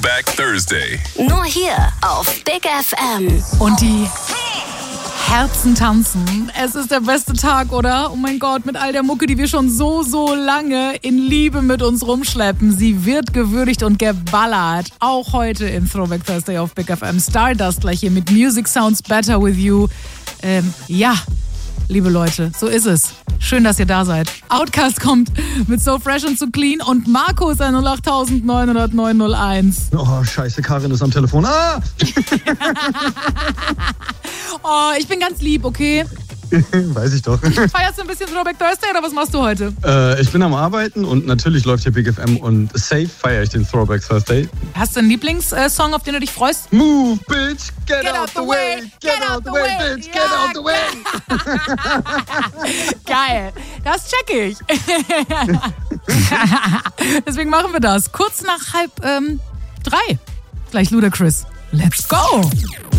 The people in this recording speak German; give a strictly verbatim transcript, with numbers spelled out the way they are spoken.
Back Thursday. Nur hier auf Big F M. Und die Herzen tanzen. Es ist der beste Tag, oder? Oh mein Gott, mit all der Mucke, die wir schon so, so lange in Liebe mit uns rumschleppen. Sie wird gewürdigt und geballert. Auch heute in Throwback Thursday auf Big F M. Stardust gleich hier mit Music Sounds Better With You. Ähm, ja, liebe Leute, so ist es. Schön, dass ihr da seid. Outkast kommt mit So Fresh und So Clean und Marco ist ein null acht neun null null neun null eins. Oh, scheiße, Karin ist am Telefon. Ah! Oh, ich bin ganz lieb, okay? Weiß ich doch. Feierst du ein bisschen Throwback Thursday oder was machst du heute? Äh, ich bin am Arbeiten und natürlich läuft hier Big F M und safe feiere ich den Throwback Thursday. Hast du einen Lieblingssong, auf den du dich freust? Move, bitch, get, get out, out the way, get, get out the way, way, bitch, ja, get out the way. Geil, das check ich. Deswegen machen wir das. Kurz nach halb ähm, drei. Gleich Ludacris. Let's go!